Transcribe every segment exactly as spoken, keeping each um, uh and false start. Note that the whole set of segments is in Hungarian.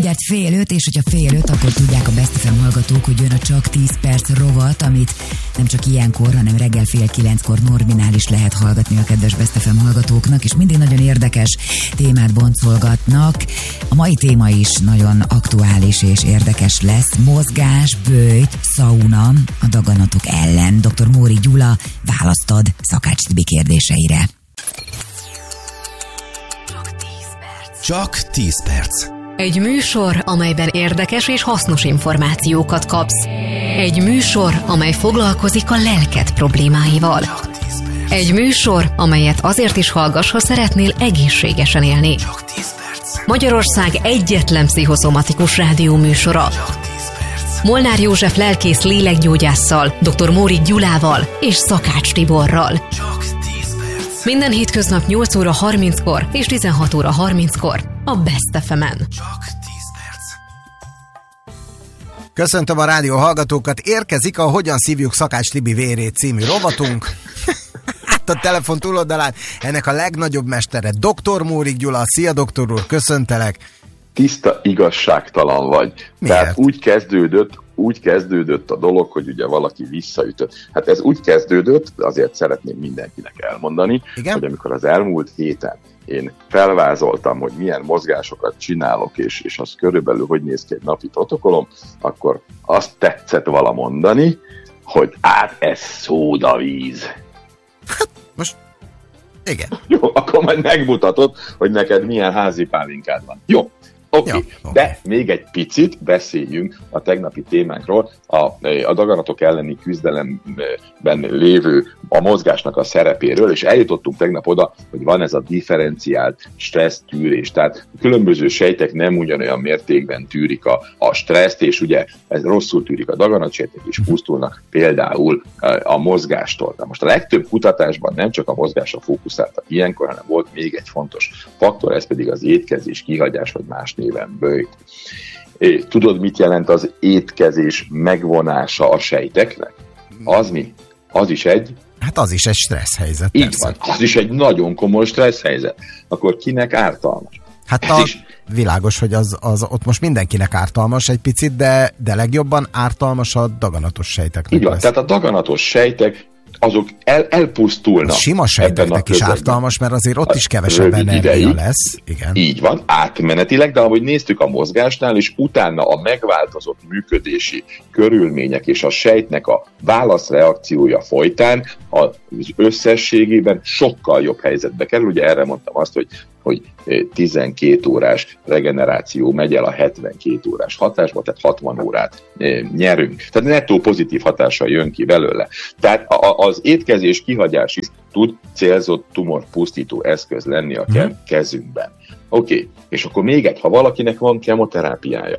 mindjárt fél öt, és hogyha fél öt, akkor tudják a Best ef em hallgatók, hogy jön a Csak tíz perc rovat, amit nem csak ilyenkor, hanem reggel fél kilenckor Norminál is lehet hallgatni a kedves Best ef em hallgatóknak, és mindig nagyon érdekes témát boncolgatnak. A mai téma is nagyon aktuális és érdekes lesz. Mozgás, böjt, szauna a daganatok ellen. doktor Móri Gyula választ ad Szakács Tibi kérdéseire. Csak tíz perc. Egy műsor, amelyben érdekes és hasznos információkat kapsz. Egy műsor, amely foglalkozik a lelked problémáival. Egy műsor, amelyet azért is hallgass, ha szeretnél egészségesen élni. Magyarország egyetlen pszichoszomatikus rádióműsora. Molnár József lelkész lélekgyógyásszal, doktor Móri Gyulával és Szakács Tiborral. Minden hétköznap nyolc óra harminckor és tizenhat óra harminckor a Best ef em-en. Köszöntöm a rádió hallgatókat, érkezik a Hogyan szívjuk Szakács Tibi vérét című rovatunk. Hát a telefon túloldalán ennek a legnagyobb mestere, doktor Móri Gyula. Szia, doktor úr, köszöntelek. Tiszta igazságtalan vagy. Miért? Tehát úgy kezdődött, úgy kezdődött a dolog, hogy ugye valaki visszaütött. Hát ez úgy kezdődött, azért szeretném mindenkinek elmondani, igen? Hogy amikor az elmúlt héten én felvázoltam, hogy milyen mozgásokat csinálok, és, és az körülbelül hogy néz ki egy napi protokollom, akkor azt tetszett vala mondani, hogy hát ez szódavíz. Hát most, igen. Jó, akkor majd megmutatod, hogy neked milyen házi pálinkád van. Jó. Oké, okay. okay. De még egy picit beszéljünk a tegnapi témánkról, a, a daganatok elleni küzdelemben lévő a mozgásnak a szerepéről, és eljutottunk tegnap oda, hogy van ez a differenciált stressztűrés, tehát különböző sejtek nem ugyanolyan mértékben tűrik a, a stresszt, és ugye ez rosszul tűrik a daganatsejtek, és pusztulnak például a mozgástól. De most a legtöbb kutatásban nem csak a mozgásra fókuszáltak ilyenkor, hanem volt még egy fontos faktor, ez pedig az étkezés, kihagyás, vagy más néven böjt. Tudod, mit jelent az étkezés megvonása a sejteknek? Az mi? Az is egy... Hát az is egy stressz helyzet. Így persze. van, az is egy nagyon komoly stressz helyzet. Akkor kinek ártalmas? Hát a, világos, hogy az, az ott most mindenkinek ártalmas egy picit, de, de legjobban ártalmas a daganatos sejteknek. Így van, lesz. Tehát a daganatos sejtek azok el, elpusztulnak. A sima sejteknek is ártalmas, mert azért ott is kevesebb energia lesz. Igen. Így van, átmenetileg, de ahogy néztük a mozgásnál, és utána a megváltozott működési körülmények és a sejtnek a válaszreakciója folytán az összességében sokkal jobb helyzetbe kerül. Ugye erre mondtam azt, hogy hogy tizenkét órás regeneráció megy el a hetvenkét órás hatásba, tehát hatvan órát nyerünk. Tehát nettó pozitív hatással jön ki belőle. Tehát az étkezés kihagyás is tud célzott tumorpusztító eszköz lenni a hmm. kezünkben. Oké, okay. És akkor még egy, ha valakinek van kemoterápiája,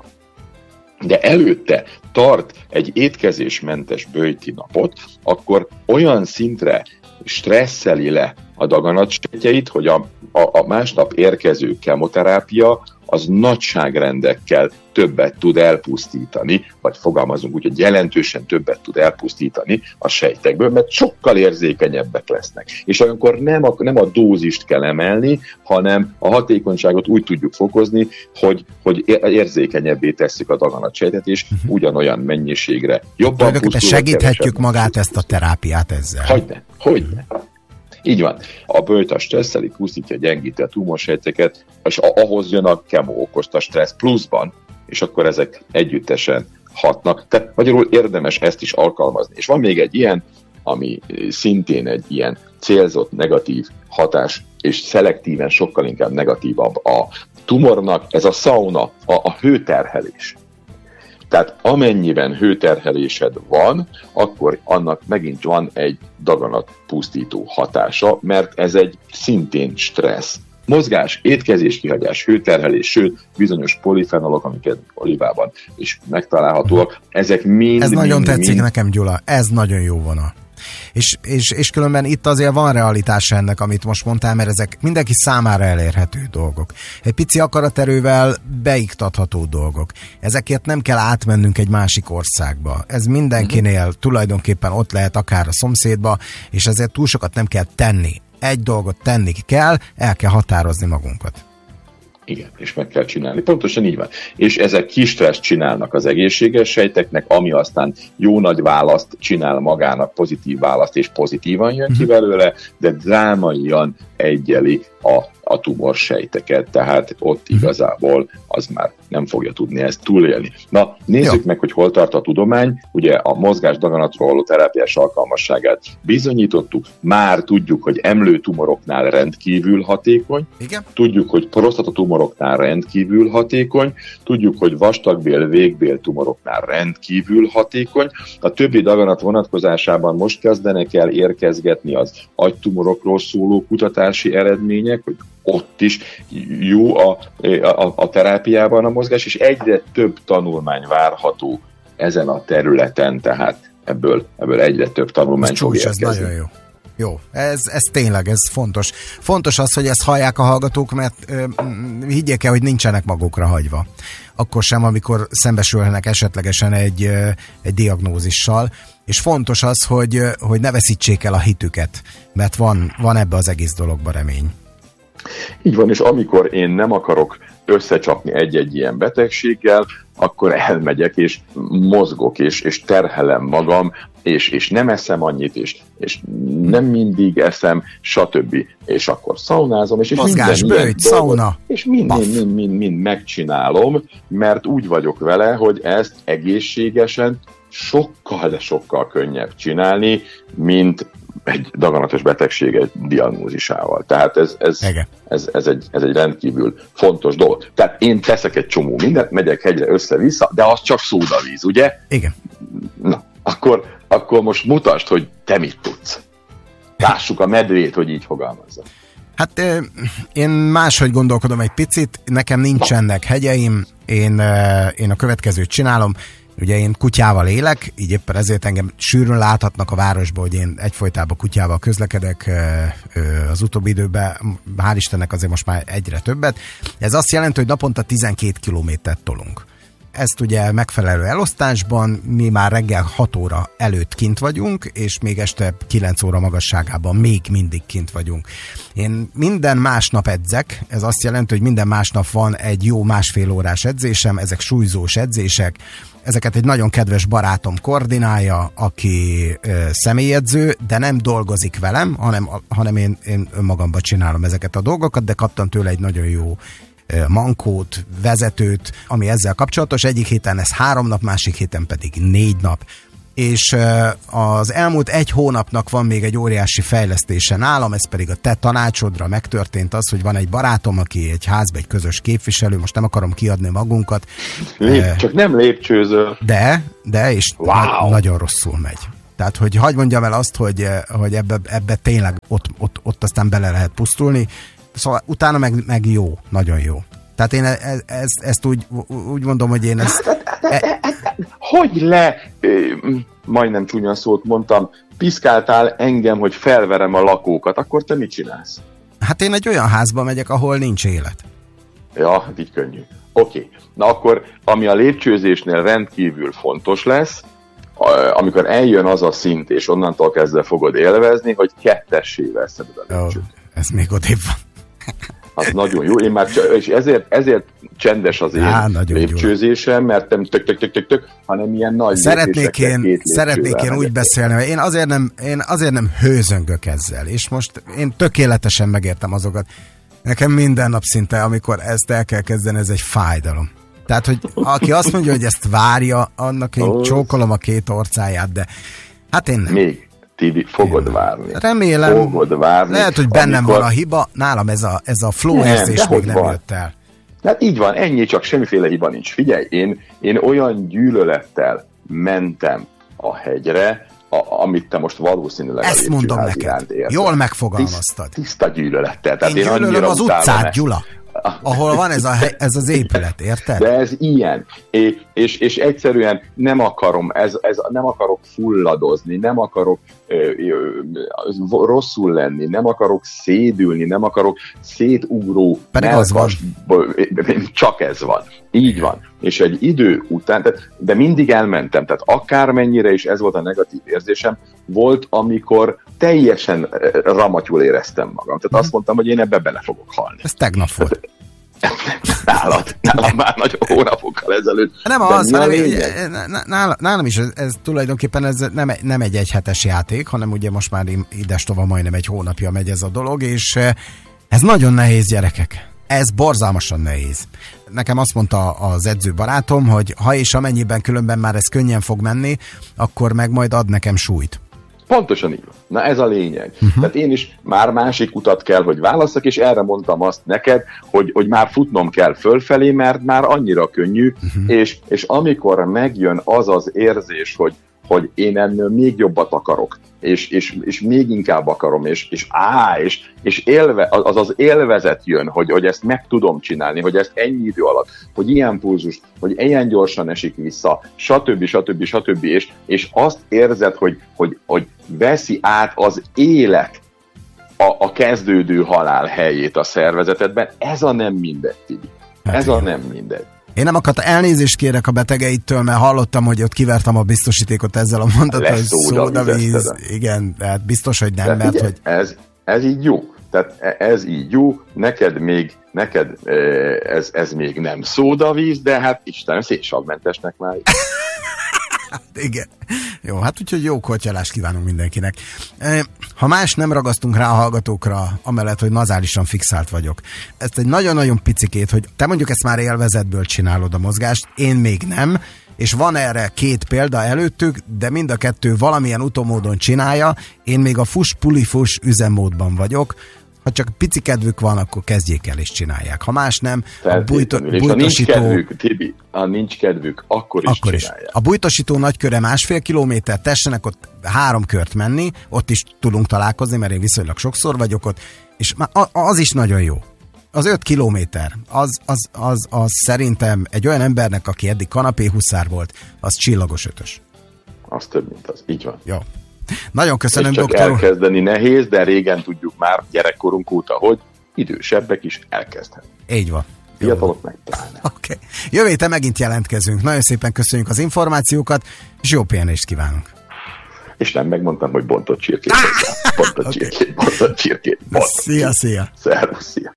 de előtte tart egy étkezésmentes böjti napot, akkor olyan szintre stresszeli le a daganatsejtjeit, hogy a, a, a másnap érkező kemoterápia az nagyságrendekkel többet tud elpusztítani, vagy fogalmazunk úgy, hogy jelentősen többet tud elpusztítani a sejtekből, mert sokkal érzékenyebbek lesznek. És olyankor nem a, nem a dózist kell emelni, hanem a hatékonyságot úgy tudjuk fokozni, hogy, hogy érzékenyebbé tesszük a daganatsejtet, és ugyanolyan mennyiségre jobban pusztul. Segíthetjük magát ezt a terápiát ezzel. Hogyne, hogyne. Így van. A böjt a stresszeli, pusztítja, gyengíti a tumorsejteket, és ahhoz jön a kemo okozta stressz pluszban, és akkor ezek együttesen hatnak. Tehát magyarul érdemes ezt is alkalmazni. És van még egy ilyen, ami szintén egy ilyen célzott negatív hatás, és szelektíven sokkal inkább negatívabb a tumornak, ez a szauna, a, a hőterhelés. Tehát amennyiben hőterhelésed van, akkor annak megint van egy daganatpusztító hatása, mert ez egy szintén stressz. Mozgás, étkezés, kihagyás, hőterhelés, sőt, bizonyos polifenolok, amiket olivában is megtalálhatóak, ezek mind... Ez mind, nagyon mind, tetszik mind... nekem, Gyula, ez nagyon jó vonal. És, és, és különben itt azért van realitása ennek, amit most mondtál, mert ezek mindenki számára elérhető dolgok. Egy pici akaraterővel beiktatható dolgok. Ezekért nem kell átmennünk egy másik országba. Ez mindenkinél tulajdonképpen ott lehet, akár a szomszédba, és ezért túl sokat nem kell tenni. Egy dolgot tenni kell, el kell határozni magunkat. Igen, és meg kell csinálni. Pontosan így van. És ezek kis stresszt csinálnak az egészséges sejteknek, ami aztán jó nagy választ csinál magának, pozitív választ, és pozitívan jön ki belőle, de drámaian egyeli a, a tumorsejteket, tehát ott igazából az már nem fogja tudni ezt túlélni. Na, nézzük Jó. meg, hogy hol tart a tudomány. Ugye a mozgás daganatról való terápiás alkalmasságát bizonyítottuk, már tudjuk, hogy emlőtumoroknál rendkívül hatékony, Igen. tudjuk, hogy prostatatumoroknál rendkívül hatékony, tudjuk, hogy vastagbél, végbél tumoroknál rendkívül hatékony. A többi daganat vonatkozásában most kezdenek el érkezgetni az agytumorokról szóló kutatási eredmények, hogy ott is jó a, a, a terápiában a mozgás, és egyre több tanulmány várható ezen a területen, tehát ebből, ebből egyre több tanulmány ez fog csúcs, érkezni. Ez nagyon jó. Jó, ez, ez tényleg, ez fontos. Fontos az, hogy ezt hallják a hallgatók, mert ö, higgyék el, hogy nincsenek magukra hagyva. Akkor sem, amikor szembesülnek esetlegesen egy, ö, egy diagnózissal, és fontos az, hogy, ö, hogy ne veszítsék el a hitüket, mert van, van ebbe az egész dologba remény. Így van, és amikor én nem akarok összecsapni egy-egy ilyen betegséggel, akkor elmegyek, és mozgok, és, és terhelem magam, és, és nem eszem annyit, és, és nem mindig eszem, stb. És akkor szaunázom, és, és mozgás, minden bőjt, szauna, és mind, mind, mind, mind, mind megcsinálom, mert úgy vagyok vele, hogy ezt egészségesen sokkal, de sokkal könnyebb csinálni, mint egy daganatos betegség egy diagnózisával. Tehát ez, ez, ez, ez, egy, ez egy rendkívül fontos dolog. Tehát én teszek egy csomó mindent, megyek hegyre össze-vissza, de az csak szódavíz, ugye? Igen. Na, akkor, akkor most mutasd, hogy te mit tudsz. Lássuk a medvét, hogy így fogalmazza. Hát én máshogy gondolkodom egy picit, nekem nincsenek hegyeim, én, én a következőt csinálom. Ugye én kutyával élek, így éppen ezért engem sűrűn láthatnak a városban, hogy én egyfolytában kutyával közlekedek az utóbbi időben, hál' Istennek azért most már egyre többet. Ez azt jelenti, hogy naponta tizenkét kilométert tolunk. Ezt ugye megfelelő elosztásban, mi már reggel hat óra előtt kint vagyunk, és még este kilenc óra magasságában még mindig kint vagyunk. Én minden másnap edzek, ez azt jelenti, hogy minden másnap van egy jó másfél órás edzésem, ezek súlyzós edzések, ezeket egy nagyon kedves barátom koordinálja, aki ö, személyedző, de nem dolgozik velem, hanem, hanem én, én önmagamban csinálom ezeket a dolgokat, de kaptam tőle egy nagyon jó mankót, vezetőt, ami ezzel kapcsolatos. Egyik héten ez három nap, másik héten pedig négy nap. És az elmúlt egy hónapnak van még egy óriási fejlesztése nálam, ez pedig a te tanácsodra megtörtént az, hogy van egy barátom, aki egy házban egy közös képviselő, most nem akarom kiadni magunkat. Lép, csak nem lépcsőzöl. De, de, és wow. na- nagyon rosszul megy. Tehát, hogy hadd mondjam el azt, hogy, hogy ebbe, ebbe tényleg ott, ott, ott aztán bele lehet pusztulni. Szóval utána meg, meg jó, nagyon jó. Tehát én e, ez, ezt úgy, úgy mondom, hogy én ezt... E... Hogy le, majdnem csúnya szót mondtam, piszkáltál engem, hogy felverem a lakókat, akkor te mit csinálsz? Hát én egy olyan házba megyek, ahol nincs élet. Ja, hát így könnyű. Oké, okay. Na akkor, ami a lépcsőzésnél rendkívül fontos lesz, amikor eljön az a szint, és onnantól kezdve fogod élvezni, hogy kettessé veszed a lépcsőt. Oh, ez még odébb van. Az nagyon jó, én már, és ezért, ezért csendes az én Á, lépcsőzésem, jó. Mert nem tök-tök-tök-tök, hanem ilyen nagy szeretnék én, szeretnék én úgy beszélni, hogy én azért, nem, én azért nem hőzöngök ezzel, és most én tökéletesen megértem azokat. Nekem minden nap szinte, amikor ezt el kell kezdeni, ez egy fájdalom. Tehát, hogy aki azt mondja, hogy ezt várja, annak én csókolom a két orcáját, de hát én nem. Még. Tibi, fogod várni. Remélem, fogod várni, lehet, hogy bennem amikor... van a hiba, nálam ez a, ez a flow nem, érzés még nem van. Jött el. Hát így van, ennyi, csak semmiféle hiba nincs. Figyelj, én, én olyan gyűlölettel mentem a hegyre, a, amit te most valószínűleg ezt mondom neked, jól megfogalmaztad. Tiszt, tiszta gyűlölettel. Tehát én, én gyűlölöm az utcát, Gyula. Ahol van ez, a, ez az épület, érted? De ez ilyen. És, és, és egyszerűen nem akarom, ez, ez, nem akarok fulladozni, nem akarok ö, ö, rosszul lenni, nem akarok szédülni, nem akarok szétugró. Pedig az van. Csak ez van. Így van. És egy idő után, tehát, de mindig elmentem, tehát akármennyire is ez volt a negatív érzésem, volt, amikor teljesen ramatyul éreztem magam. Tehát azt mondtam, hogy én ebbe bele fogok halni. Ez tegnap volt. Nálad, nálam már nagy hónapokkal ezelőtt. Nem az, hanem nálam, nálam is ez, ez tulajdonképpen ez nem, nem egy egyhetes játék, hanem ugye most már idestova majdnem egy hónapja megy ez a dolog, és ez nagyon nehéz, gyerekek. Ez borzalmasan nehéz. Nekem azt mondta az edző barátom, hogy ha és amennyiben különben már ez könnyen fog menni, akkor meg majd ad nekem súlyt. Pontosan így van. Na ez a lényeg. Uh-huh. Tehát én is már másik utat kell, hogy válasszak, és erre mondtam azt neked, hogy, hogy már futnom kell fölfelé, mert már annyira könnyű, uh-huh. és, és amikor megjön az az érzés, hogy, hogy én ennél még jobbat akarok, és, és, és még inkább akarom, és, és á, és, és élve, az az élvezet jön, hogy, hogy ezt meg tudom csinálni, hogy ezt ennyi idő alatt, hogy ilyen pulzust, hogy ilyen gyorsan esik vissza, stb. stb. stb. És, és azt érzed, hogy, hogy, hogy veszi át az élet a, a kezdődő halál helyét a szervezetedben. Ez a nem mindegy, Tibi. Ez a nem mindegy. Én nem akart, elnézést kérek a betegeittől, mert hallottam, hogy ott kivertem a biztosítékot ezzel a mondattal, hogy szódavíz. Igen, tehát biztos, hogy nem, mert ugye, hogy... Ez, ez így jó. Tehát ez így jó, neked még, neked ez, ez még nem szódavíz, de hát Istenem, szénsavmentesnek már. Igen. Jó, hát úgyhogy jó kortyalást kívánunk mindenkinek. Ha más nem ragasztunk rá a hallgatókra, amellett, hogy nazálisan fixált vagyok. Ezt egy nagyon-nagyon picikét, hogy te mondjuk ezt már élvezetből csinálod a mozgást, én még nem, és van erre két példa előttük, de mind a kettő valamilyen utómódon csinálja, én még a fuss-puli-fuss üzemmódban vagyok. Ha csak pici kedvük van, akkor kezdjék el és csinálják. Ha más nem, a bújto, bújtosító... Ha nincs kedvük, Tibi, ha nincs kedvük, akkor is akkor csinálják. Is. A bújtosító nagyköre másfél kilométer, tessenek ott három kört menni, ott is tudunk találkozni, mert én viszonylag sokszor vagyok ott, és az is nagyon jó. Az öt kilométer, az, az, az, az szerintem egy olyan embernek, aki eddig kanapéhuszár volt, az csillagos ötös. Az több, mint az. Így van. Jó. Nagyon köszönöm, és csak doktor. Elkezdeni nehéz, de régen tudjuk már gyerekkorunk óta, hogy idősebbek is elkezdhetnek. Így van. Fiatalok meg pláne. Oké. Okay. Jövő héten megint jelentkezünk. Nagyon szépen köszönjük az információkat, és jó pihenést kívánunk. És nem megmondtam, hogy bontott csirkét. Bontott okay. csirkét, bontott csirkét. Bontott szia, szia. Szervusz, szia.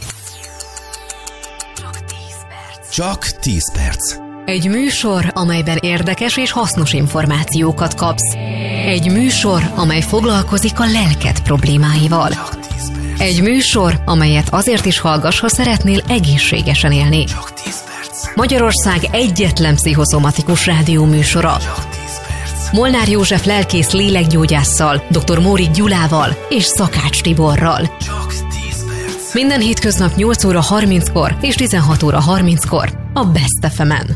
Csak tíz perc. Egy műsor, amelyben érdekes és hasznos információkat kapsz. Egy műsor, amely foglalkozik a lelked problémáival. Egy műsor, amelyet azért is hallgass, ha szeretnél egészségesen élni. Magyarország egyetlen pszichoszomatikus rádióműsora. Molnár József lelkész lélekgyógyásszal, dr. Mórik Gyulával és Szakács Tiborral. Minden hétköznap nyolc óra harminckor és tizenhat óra harminckor a Best ef emen.